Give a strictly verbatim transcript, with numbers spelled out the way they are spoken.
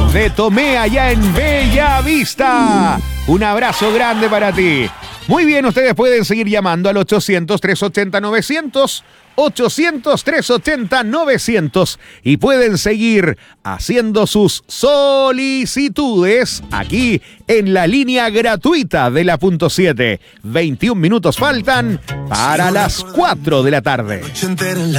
de Tomé allá en Bella Vista. Un abrazo grande para ti. Muy bien, ustedes pueden seguir llamando al ochocientos, trescientos ochenta, novecientos, ochocientos, trescientos ochenta, novecientos y pueden seguir haciendo sus solicitudes aquí en la línea gratuita de la punto siete. veintiún minutos faltan para las cuatro de la tarde.